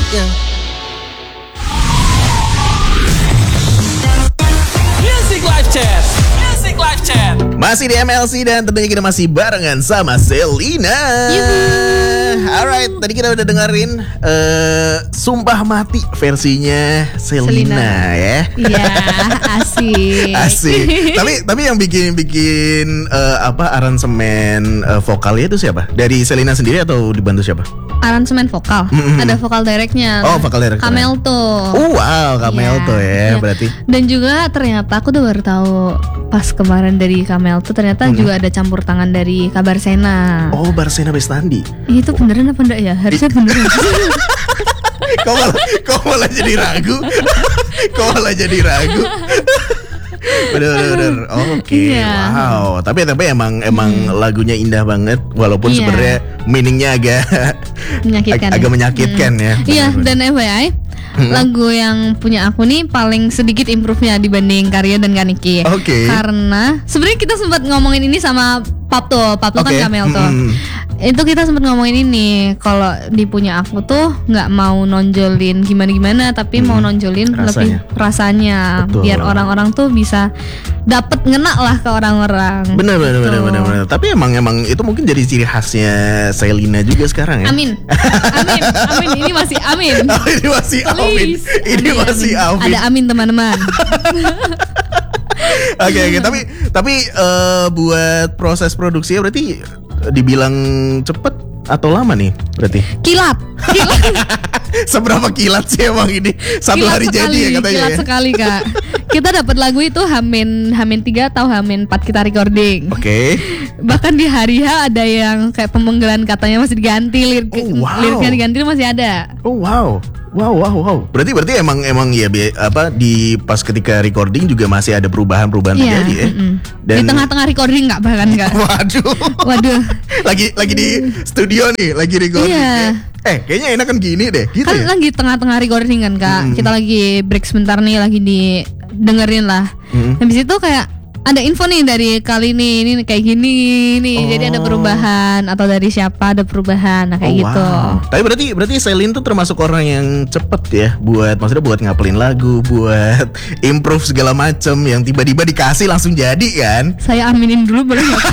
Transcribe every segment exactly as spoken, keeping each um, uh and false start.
Yeah. Music Live Chat. Music Live Chat. Masih di M L C dan tentunya kita masih barengan sama Selina. Alright, tadi kita udah dengerin uh, Sumpah Mati versinya Selina, Selina. ya. Iya, asik. Asik. tapi tapi yang bikin bikin uh, apa aransemen uh, vokalnya itu siapa? Dari Selina sendiri atau dibantu siapa? Aransemen vokal. Mm-hmm. Ada vokal directnya. Oh, vokal director. Kamelto. Oh, wow, Kamelto ya, iya. berarti. Dan juga ternyata aku tuh baru tahu pas kemarin dari Kamelto ternyata mm-hmm. juga ada campur tangan dari Kabarsena. Oh, Barsena Bestandi. Itu beneran apa enggak ya? Harusnya beneran. Kok malah, kok malah jadi ragu? Kok malah jadi ragu? Bener-bener. Oke, okay. Iya. Wow. Tapi tapi emang emang hmm. lagunya indah banget, walaupun iya. sebenarnya meaningnya agak menyakitkan. ag- agak menyakitkan hmm. ya. Iya. Dan F Y I, hmm. lagu yang punya aku nih paling sedikit improve-nya dibanding Karya dan Kaniki. Oke. Okay. Karena sebenarnya kita sempat ngomongin ini sama Papto, Papto okay. kan Kamelto. Hmm. Itu kita sempat ngomongin ini, kalau di punya aku tuh nggak mau nonjolin gimana-gimana, tapi hmm. mau nonjolin rasanya. lebih rasanya. Betul. Biar orang-orang tuh bisa dapet ngena lah ke orang-orang. Bener bener gitu. bener bener bener. Tapi emang emang itu mungkin jadi ciri khasnya Selina juga sekarang ya. Amin, amin, amin. Ini masih amin. Oh, ini masih amin. Please. Ini amin, masih amin. Ada amin teman-teman. Oke okay, oke okay. tapi tapi uh, buat proses produksinya berarti dibilang cepet atau lama nih berarti? Kilat, kilat. Seberapa kilat sih emang ini? Satu kilat hari sekali, jadi ya katanya kilat ya? sekali kak. Kita dapat lagu itu Hamin Hamin tiga atau Hamin empat kita recording. Oke. Okay. Bahkan di hari H ada yang kayak pemenggalan katanya masih diganti, lirik, oh, wow. liriknya diganti masih ada. Oh wow. Wow wow wow. Berarti berarti emang emang ya bi- apa di pas ketika recording juga masih ada perubahan-perubahan yeah, terjadi ya. Dan di tengah-tengah recording nggak bahkan nggak. Waduh. Waduh. lagi lagi di studio nih, lagi recording. Iya. Eh, kayaknya enakan gini deh, gitu kan ya? lagi tengah-tengah recording kan kak. Hmm. Kita lagi break sebentar nih, lagi di dengerin lah. Hmm. Habis itu kayak ada info nih dari kali ini, ini kayak gini nih. Oh. Jadi ada perubahan atau dari siapa ada perubahan, nah kayak oh, gitu. Wow. Tapi berarti berarti Selin tuh termasuk orang yang cepet ya buat maksudnya buat ngapelin lagu, buat improve segala macem yang tiba-tiba dikasih langsung jadi kan? Saya aminin dulu boleh nggak?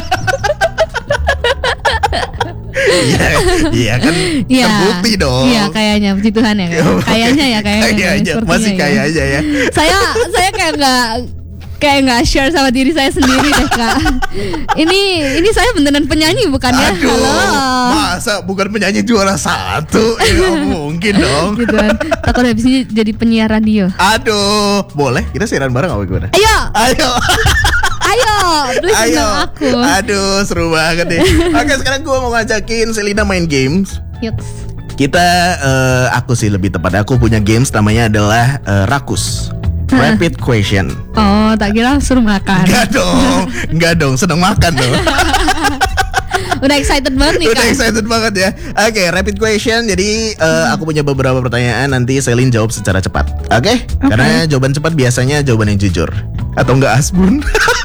Iya, iya kan ya, terbukti dong. Iya, kayaknya puji Tuhan ya. Kayaknya ya, kayaknya. Kayaknya masih kayak aja ya. Saya saya kayak nggak kayak nggak share sama diri saya sendiri deh kak. Ini ini saya beneran penyanyi bukan ya? Aduh, halo. Masa bukan penyanyi juara satu? Ya mungkin dong. Gitu kan. Takut habis ini jadi penyiar radio. Aduh, boleh kita siaran bareng apa gimana? Ayo, ayo. Ayo, please Ayo. aku. Aduh, seru banget nih. Oke, sekarang gue mau ngajakin Selina main games. Yuks. Kita, uh, aku sih lebih tepat. Aku punya games namanya adalah uh, Rakus. Rapid question. Oh, tak kira suruh makan. Enggak dong, enggak dong, sedang makan dong. Udah excited banget nih Udah kan? excited banget ya. Oke, okay, rapid question. Jadi uh, hmm. aku punya beberapa pertanyaan. Nanti Selin jawab secara cepat. Oke? Okay? Okay. Karena jawaban cepat biasanya jawaban yang jujur. Atau enggak asbun.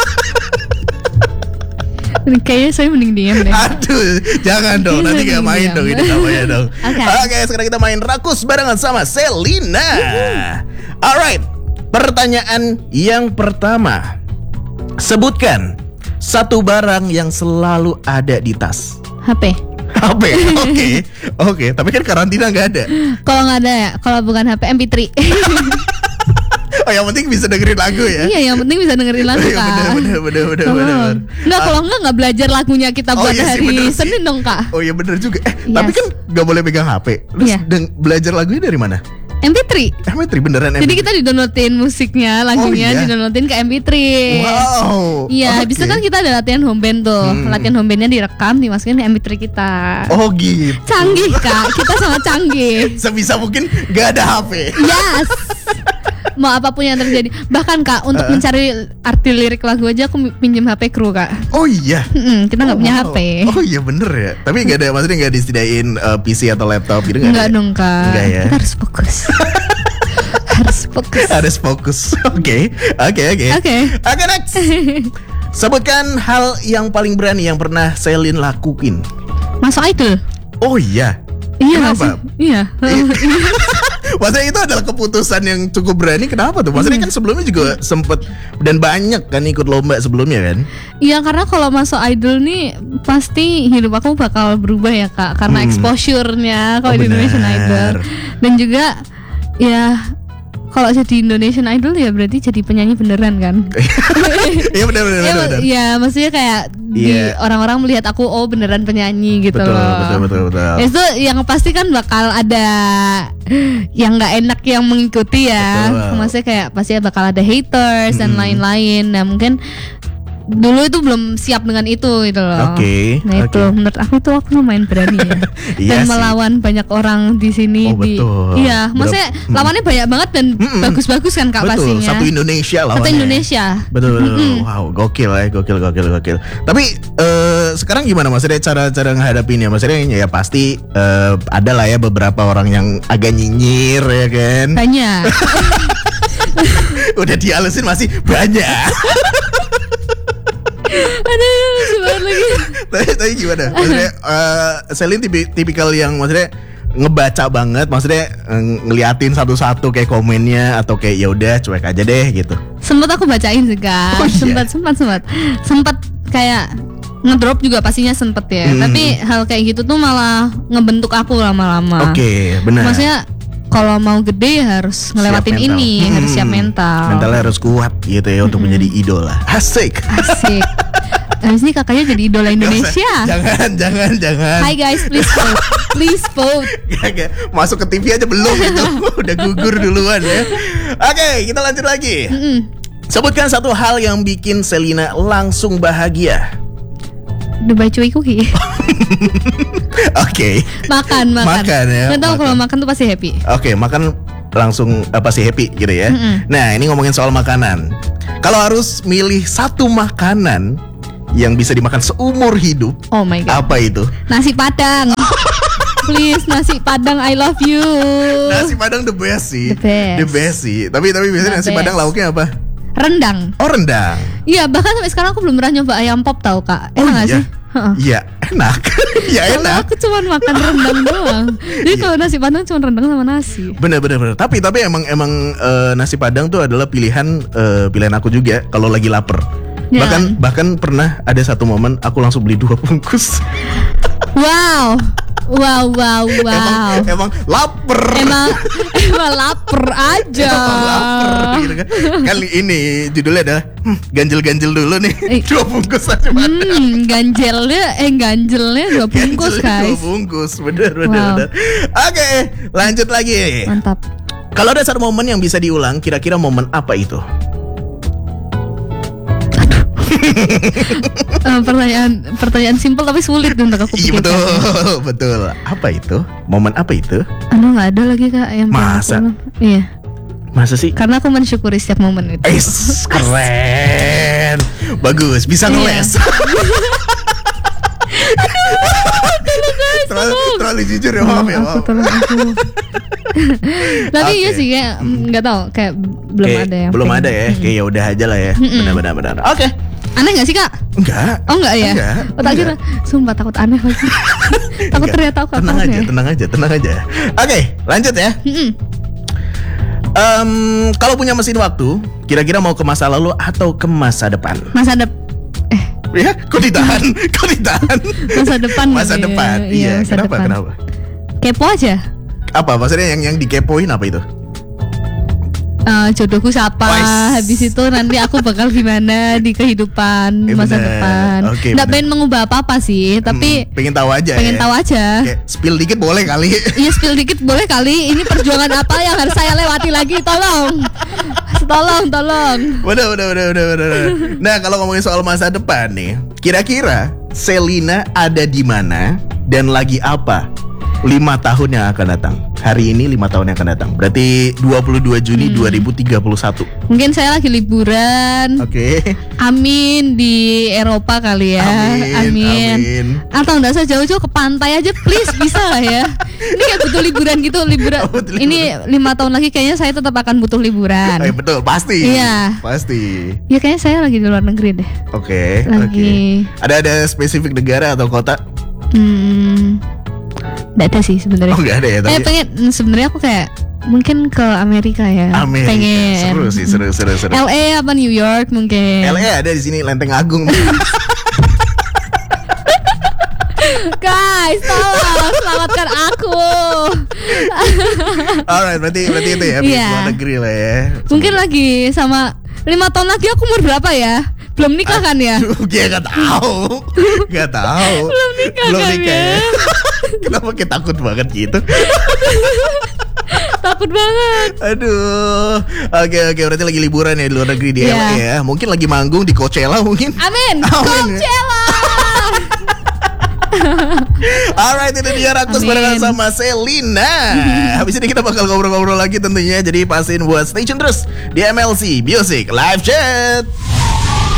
Kayaknya saya mending diam deh. Aduh, jangan dong. Nanti gak main dong. Ini namanya dong. Oke, okay. okay, sekarang kita main Rakus barengan sama Selina. Alright. Pertanyaan yang pertama. Sebutkan satu barang yang selalu ada di tas. H P. H P, oke, okay. oke. Okay. Tapi kan karantina nggak ada. Kalau nggak ada ya, kalau bukan H P M P tiga. Oh, yang penting bisa dengerin lagu ya. Iya, yang penting bisa dengerin lagu oh, iya, kak. Bener, bener, bener, bener, oh. bener. Nggak, kalau nggak nggak belajar lagunya kita buat oh, iya hari sih, Senin dong kak. Oh iya bener juga. Eh, yes. Tapi kan nggak boleh pegang H P. Terus yeah. deng- belajar lagunya dari mana? M P tiga. M P tiga beneran M P tiga. Jadi kita di-downloadin musiknya, lagunya oh, iya? di-downloadin ke M P tiga. Wow. Iya, okay. Habis itu kan kita ada latihan home band tuh. Hmm. Latihan home bandnya direkam, dimasukin ke M P tiga kita. Oh gitu. Canggih kak, kita sangat canggih. Sebisa mungkin gak ada H P. Yes. Mau apapun yang terjadi. Bahkan kak, untuk uh. mencari arti lirik lagu aja aku pinjam H P kru kak. Oh iya. Mm-mm, kita nggak oh, punya wow. H P. Oh iya bener ya. Tapi nggak ada, maksudnya nggak disediain uh, P C atau laptop gitu nggak? Nggak ada? dong kak. Nggak ya. Kita harus fokus. Harus fokus. Harus fokus. Oke, oke, oke. Oke. Oke next. Sebutkan hal yang paling berani yang pernah Selin lakuin. Masuk idol. Oh iya. Iya nggak Kenapa? sih? Iya. Maksudnya itu adalah keputusan yang cukup berani. Kenapa tuh? Maksudnya kan sebelumnya juga sempet dan banyak kan ikut lomba sebelumnya kan? Iya, karena kalau masuk idol nih pasti hidup aku bakal berubah ya kak, karena Hmm. exposure-nya kalau Oh, di benar. Indonesian Idol. Dan juga ya kalau jadi Indonesian Idol ya berarti jadi penyanyi beneran kan? Iya benar benar ya, benar. ya maksudnya kayak di Iya. orang-orang melihat aku oh beneran penyanyi gitu Betul, loh. betul betul betul. Ya, itu yang pasti kan bakal ada yang nggak enak yang mengikuti ya. Betul. Maksudnya kayak pasti bakal ada haters dan Mm-mm. lain-lain. Nah mungkin dulu itu belum siap dengan itu gitu loh. Oke, Nah itu oke. menurut aku tuh aku lumayan berani ya. Iya Dan sih. melawan banyak orang di sini. Oh, di, betul. Iya, maksudnya Berap- lawannya banyak banget dan Mm-mm. bagus-bagus kan kak Betul, pastinya. satu Indonesia lawannya. Satu Indonesia. Betul betul. Wow, gokil ya, gokil gokil gokil. Tapi eh, sekarang gimana maksudnya cara-cara menghadapinya? Maksudnya ya pasti eh, ada lah ya beberapa orang yang agak nyinyir ya kan. Banyak. Udah dihalusin masih banyak. Aduh, lucu banget lagi. tapi, tapi gimana? Maksudnya eh, Selin tipi, tipikal yang maksudnya ngebaca banget, maksudnya eh, ngeliatin satu-satu kayak komennya atau kayak ya udah cuek aja deh gitu. Sempet aku bacain sih kak. Oh, iya? Sempat sempat sempat sempat kayak ngedrop juga pastinya sempet ya. Hmm. Tapi hal kayak gitu tuh malah ngebentuk aku lama-lama. Oke, benar. Maksudnya kalau mau gede ya harus ngelewatin Siap mental. ini, harus siap Hmm. mental. Mentalnya harus kuat gitu ya untuk menjadi idola. Asik. Asik. Habis ini kakaknya jadi idola Indonesia. Jangan, jangan, jangan. Hai guys, please vote. Please vote. Gak, gak. Masuk ke T V aja belum itu. Udah gugur duluan ya. Oke, kita lanjut lagi. Mm-mm. Sebutkan satu hal yang bikin Selina langsung bahagia. Dubai Cuy Cookie. Oke. Makan, makan. Makan ya, Nggak tahu makan. kalau makan tuh pasti happy. Oke, makan langsung apa sih happy gitu ya. Mm-mm. Nah, ini ngomongin soal makanan. Kalau harus milih satu makanan yang bisa dimakan seumur hidup, Oh my god. apa itu? Nasi Padang. Please, nasi Padang I love you. Nasi Padang the best sih. The best. The best sih. Tapi tapi biasanya The nasi best. Padang lauknya apa? Rendang. Oh, rendang. Iya, bahkan sampai sekarang aku belum pernah nyoba ayam pop tau kak. Enak Oh, nggak iya? sih? Heeh. Iya, enak. Ya Kalau enak. aku cuma makan rendang doang. Jadi Iya. kalau nasi Padang cuma rendang sama nasi. Bener bener bener. Tapi tapi emang emang eh, nasi Padang tuh adalah pilihan eh, pilihan aku juga kalau lagi lapar. Ya. Bahkan bahkan pernah ada satu momen aku langsung beli dua bungkus. Wow. Wow, wow, wow. Emang emang lapar. Emang emang lapar aja. Emang lapar gitu kan. Kali ini judulnya adalah hmm, ganjel-ganjel dulu nih. Eh. Dua bungkus aja Padang. Hmm, ganjelnya eh ganjelnya dua bungkus Ganjelnya guys. Dua bungkus, bener bener Wow. bener. Oke, lanjut lagi. Mantap. Kalau ada satu momen yang bisa diulang, kira-kira momen apa itu? Eh, pertanyaan pertanyaan simpel tapi sulit untuk aku Iya betul, pikirkan. betul. Apa itu? Momen apa itu? Aduh nggak ada lagi kak yang pengen Masa? aku- Iya. Masa sih? Karena aku mensyukuri setiap momen itu. Es, keren. Bagus, bisa Iya. ngeles. terlalu, terlalu jujur ya, maaf ya. Aku maaf. tolong aku. Tapi Oke. iya sih kayak nggak tahu kayak belum Kayak ada yang belum pengen. ada ya. Kayak ya udah aja lah ya. Mm-mm. Benar-benar benar. Oke. Aneh gak sih kak? Enggak. Oh enggak ya? Enggak, Oh, tak kira. enggak. Sumpah takut aneh lagi. Takut Enggak. ternyata aku Tenang aneh. aja, tenang aja, tenang aja. Oke, lanjut ya. Mm-mm. Em, kalau punya mesin waktu, kira-kira mau ke masa lalu atau ke masa depan? Masa depan. Eh Ya, kok ditahan? Kok ditahan? masa depan. Masa lagi ya. depan. Iya, masa kenapa? depan. Kenapa? Kepo aja. Apa maksudnya yang yang dikepoin apa itu? Eh, jodohku siapa? Wais. Habis itu nanti aku bakal gimana di kehidupan Eh, masa bener. depan. Oke, Nggak bener. pengen mengubah apa-apa sih, tapi Hmm, pengen tahu aja pengen ya. tahu aja. Kayak spill dikit boleh kali. Iya spill dikit boleh kali. Ini perjuangan apa yang harus saya lewati lagi? Tolong, tolong, tolong. Udah, udah, udah, udah, udah, udah. Nah, kalau ngomongin soal masa depan nih, kira-kira Selina ada di mana dan lagi apa lima tahun yang akan datang? Hari ini lima tahun yang akan datang. Berarti dua puluh dua Juni Hmm. dua ribu tiga puluh satu. Mungkin saya lagi liburan. Oke. Amin di Eropa kali ya. Amin, amin. Atau enggak usah jauh-jauh ke pantai aja please bisa lah ya. Ini kayak butuh liburan gitu liburan. Oh, butuh Ini lima tahun lagi kayaknya saya tetap akan butuh liburan. Eh, betul, pasti. Iya. Pasti. Ya kayaknya saya lagi di luar negeri deh. Oke, Lagi. oke. Ada ada spesifik negara atau kota? Hmm, Nggak ada sih sebenarnya. Oh nggak ada ya. Tapi... Eh pengen sebenarnya aku kayak mungkin ke Amerika ya. Amerika. Pengen. Seru sih, seru, seru, seru. L A apa New York mungkin. L A ada di sini, Lenteng Agung. Guys, tolong selamatkan aku. Alright, berarti berarti itu ya, yeah. luar negeri lah ya. Mungkin lagi sama lima tahun lagi aku umur berapa ya? Belum nikah kan ya? Gue gak tahu, gak tahu. Belum nikah Belum kan nikah ya? ya? Kenapa kita takut banget gitu? Takut banget. Aduh. Oke oke, berarti lagi liburan ya di luar negeri di Yeah. L A ya. Mungkin lagi manggung di Coachella mungkin. Amin. Amin. Coachella. Alright, itu dia Rakus Amin. barengan sama Selina. Habis ini kita bakal ngobrol-ngobrol lagi tentunya. Jadi pastiin buat stay tune terus di M L C Music Live Chat.